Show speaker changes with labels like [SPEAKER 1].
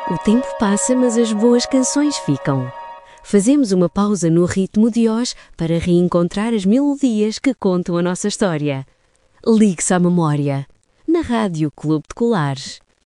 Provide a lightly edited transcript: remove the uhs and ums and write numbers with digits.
[SPEAKER 1] O tempo passa, mas as boas canções ficam. Fazemos uma pausa no ritmo de hoje para reencontrar as melodias que contam a nossa história. Ligue-se à memória. Na Rádio Clube de Colares.